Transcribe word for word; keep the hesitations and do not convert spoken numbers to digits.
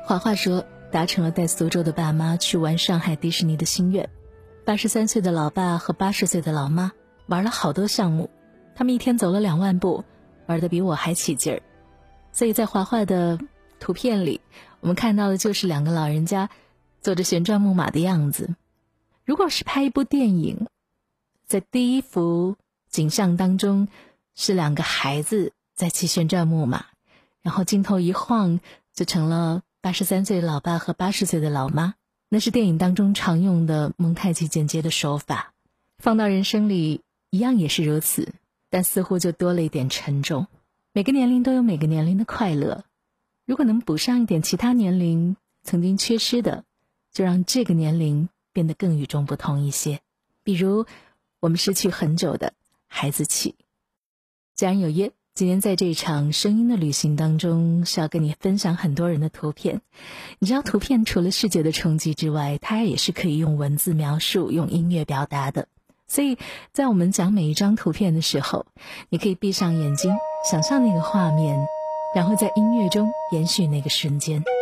华华说达成了带苏州的爸妈去玩上海迪士尼的心愿。八十三岁的老爸和八十岁的老妈玩了好多项目，他们一天走了两万步，玩得比我还起劲儿。所以在华华的图片里，我们看到的就是两个老人家坐着旋转木马的样子。如果是拍一部电影，在第一幅景象当中是两个孩子在骑旋转木马，然后镜头一晃就成了八十三岁的老爸和八十岁的老妈，那是电影当中常用的蒙太奇剪接的手法。放到人生里一样也是如此，但似乎就多了一点沉重。每个年龄都有每个年龄的快乐，如果能补上一点其他年龄曾经缺失的，就让这个年龄变得更与众不同一些。比如我们失去很久的孩子气。既然有约，今天在这场声音的旅行当中，是要跟你分享很多人的图片。你知道图片除了视觉的冲击之外，它也是可以用文字描述，用音乐表达的。所以在我们讲每一张图片的时候，你可以闭上眼睛，想象那个画面，然后在音乐中延续那个瞬间。